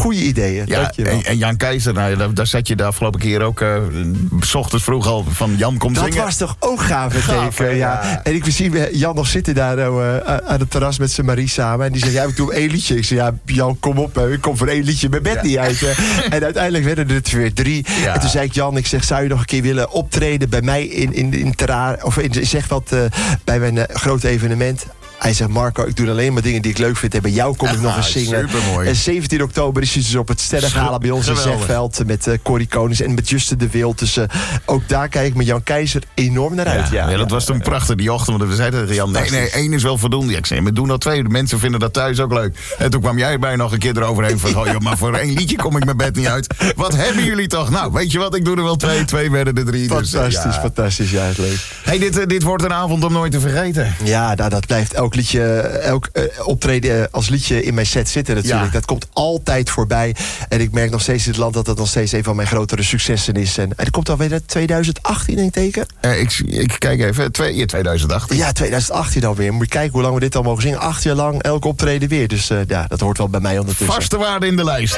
Goeie ideeën, dankjewel. En Jan Keizer, nou, daar zat je de afgelopen keer ook... 's ochtends vroeg al van Jan komt zingen. Dat was toch ook gaaf, teken, ja. En ik zie Jan nog zitten daar aan het terras met zijn Marie samen. En die zegt, ja, ik doe 1 liedje. Ik zeg, ja, Jan, kom op. Ik kom voor 1 liedje mijn bed niet uit. En uiteindelijk werden er weer 3. Ja. En toen zei ik, Jan, zou je nog een keer willen optreden bij mij in Terraar... of in Zegveld bij mijn grote evenement... Hij zegt, Marco, ik doe alleen maar dingen die ik leuk vind. En bij jou kom ik nog eens zingen. Supermooi. En 17 oktober is hij dus op het Sterrengala bij ons in Zegveld. Met Corrie Konings en met Juste de Wild. Dus ook daar kijk ik met Jan Keizer enorm naar uit. Ja, dat was toen prachtig die ochtend. Want we zeiden tegen Jan, nee, 1 is wel voldoende. Ja, ik zei, maar doen dat 2. De mensen vinden dat thuis ook leuk. En toen kwam jij erbij nog een keer eroverheen. Van, joh, maar voor 1 liedje kom ik mijn bed niet uit. Wat hebben jullie toch? Nou, weet je wat, ik doe er wel 2. 2 werden er 3. Fantastisch. Ja, het leuk. Hey, dit wordt een avond om nooit te vergeten. Ja, nou, dat blijft elk optreden als liedje in mijn set zitten natuurlijk. Ja. Dat komt altijd voorbij. En ik merk nog steeds in het land dat dat nog steeds een van mijn grotere successen is. En dat komt alweer 2018, denk ik. Ik kijk even. 2018. Ja, 2018 alweer. Moet je kijken hoe lang we dit al mogen zingen. 8 jaar lang elk optreden weer. Dus dat hoort wel bij mij ondertussen. Vaste waarde in de lijst.